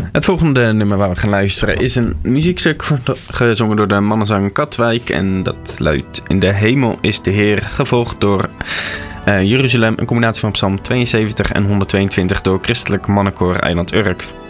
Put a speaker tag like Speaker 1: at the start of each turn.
Speaker 1: Het volgende nummer waar we gaan luisteren is een muziekstuk gezongen door de mannenzang Katwijk. En dat luidt: In de hemel is de Heer, gevolgd door Jeruzalem. Een combinatie van Psalm 72 en 122 door Christelijk Mannenkoor Eiland Urk.